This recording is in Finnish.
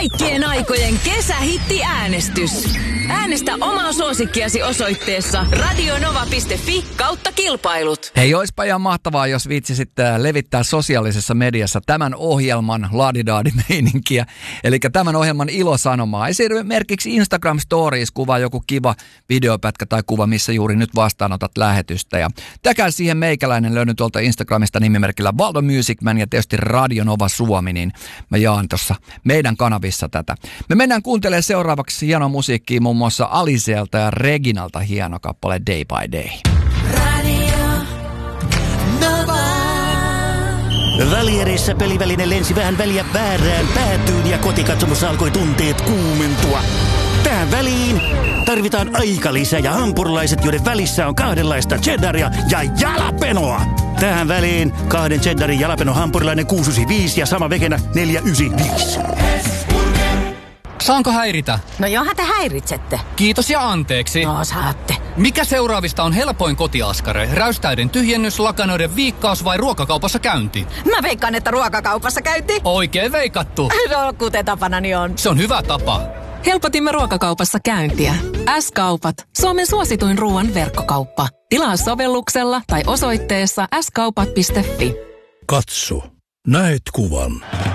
Kaikkien aikojen kesähitti-äänestys. Äänestä omaa suosikkiasi osoitteessa radionova.fi/kilpailut. Hei, oispa ihan mahtavaa, jos viitsisit levittää sosiaalisessa mediassa tämän ohjelman laadidaadi-meininkiä. Eli tämän ohjelman ilosanomaa. Esimerkiksi Instagram Stories kuvaa joku kiva videopätkä tai kuva, missä juuri nyt vastaanotat lähetystä. Ja täkää siihen meikäläinen löydyn tuolta Instagramista nimimerkillä Valdo Music Man ja tietysti Radio Nova Suomi, niin mä jaan tuossa meidän kanavissa tätä. Me mennään kuuntelemaan seuraavaksi hienoa musiikkia muun muassa Aliseelta ja Reginalta hieno kappale Day by Day. Radio Nova. Välierissä peliväline lensi vähän väliä väärään päätyyn ja kotikatsomossa alkoi tunteet kuumentua. Tähän väliin tarvitaan aikalisä ja hampurilaiset, joiden välissä on kahdenlaista cheddaria ja jalapenoa. Tähän väliin 2 cheddarin jalapeno hampurilainen 695 ja sama vegenä 495. Saanko häiritä? No johan te häiritsette. Kiitos ja anteeksi. No saatte. Mikä seuraavista on helpoin kotiaskare? Räystäiden tyhjennys, lakanoiden viikkaus vai ruokakaupassa käynti? Mä veikkaan, että ruokakaupassa käynti. Oikein veikattu. No kuten tapanani on. Se on hyvä tapa. Helpotimme ruokakaupassa käyntiä. S-kaupat. Suomen suosituin ruoan verkkokauppa. Tilaa sovelluksella tai osoitteessa skaupat.fi. Katso. Näet kuvan.